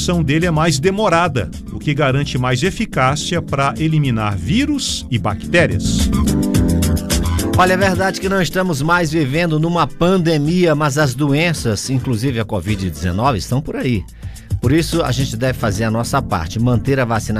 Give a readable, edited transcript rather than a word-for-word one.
ação dele é mais demorada, o que garante mais eficácia para eliminar vírus e bactérias. Olha, é verdade que não estamos mais vivendo numa pandemia, mas as doenças, inclusive a Covid-19, estão por aí. Por isso, a gente deve fazer a nossa parte, manter a vacinação